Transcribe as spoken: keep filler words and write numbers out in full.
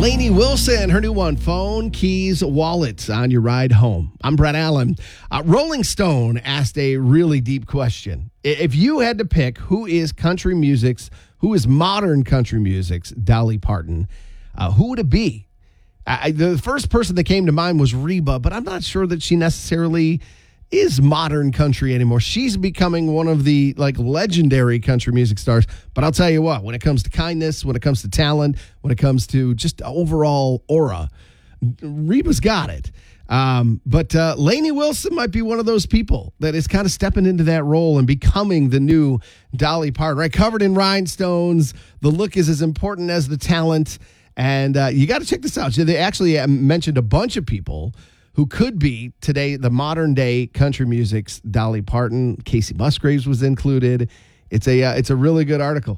Lainey Wilson, her new one, Phone, Keys, Wallets on your ride home. I'm Brett Allen. Uh, Rolling Stone asked a really deep question. If you had to pick who is country music's, who is modern country music's Dolly Parton, uh, who would it be? I, the first person that came to mind was Reba, but I'm not sure that she necessarily is modern country anymore. She's becoming one of the like legendary country music stars. But I'll tell you what, when it comes to kindness, when it comes to talent, when it comes to just overall aura, Reba's got it. Um, but uh, Lainey Wilson might be one of those people that is kind of stepping into that role and becoming the new Dolly Parton, right? Covered in rhinestones. The look is as important as the talent. And uh, you got to check this out. They actually mentioned a bunch of people who could be today the modern day country music's Dolly Parton. Casey Musgraves was included. It's a uh, it's a really good article.